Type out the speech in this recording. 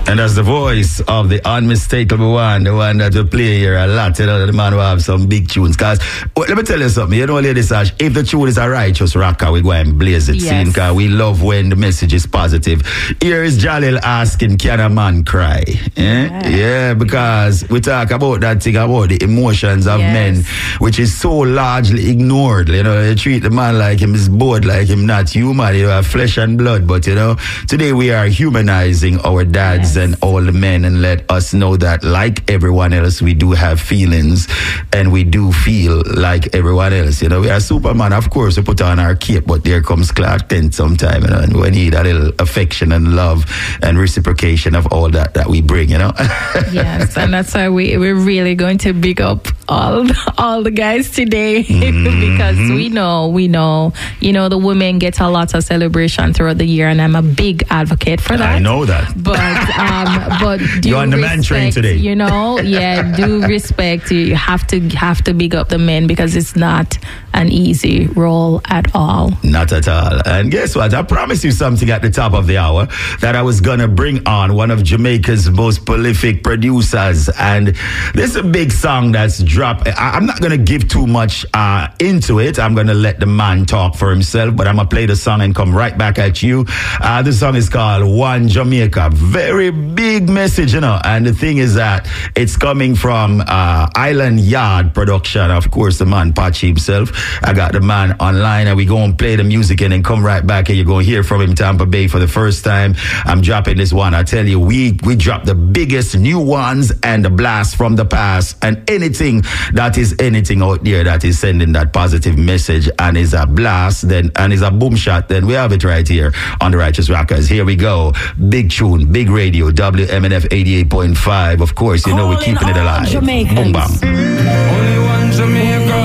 And that's the voice of the unmistakable one, the one that will play here a lot. You know, the man who have some big tunes. Because, let me tell you something. You know, Lady Sash, if the tune is a righteous rocker, we go and blaze it. Yes. Because we love when the message is positive. Here is Jalil asking, can a man cry? Yeah, because we talk about that thing, about the emotions of men, which is so largely ignored. You know, they treat the man like him is bored, like him not human. You have flesh and blood. But, you know, today we are humanizing our dads and all the men, and let us know that, like everyone else, we do have feelings and we do feel like everyone else. You know, we are Superman, of course, we put on our cape, but there comes Clark Kent sometime, you know, and we need a little affection and love and reciprocation of all that we bring, you know. Yes, and that's why we're really going to big up all the guys today because we know, you know, the women get a lot of celebration throughout the year, and I'm a big advocate for that. I know that. But do you're on the man train today. You know, do respect. You have to big up the men, because it's not an easy role at all. Not at all. And guess what? I promised you something at the top of the hour, that I was gonna bring on one of Jamaica's most prolific producers, and this is a big song that's dropped. I'm not gonna give too much into it. I'm gonna let the man talk for himself, but I'm gonna play the song and come right back at you. The song is called One Jamaica. Very big message, you know, and the thing is that it's coming from Island Yard Production, of course, the man Pachi himself. I got the man online, and we go and play the music and then come right back, and you're going to hear from him Tampa Bay for the first time. I'm dropping this one. I tell you, we drop the biggest new ones and the blast from the past, and anything that is anything out there that is sending that positive message and is a blast, and is a boom shot, then we have it right here on the Righteous Rockers. Here we go. Big tune, big radio, WMNF 88.5. Of course, you know we're keeping it alive. Boom bam. Only one Jamaica.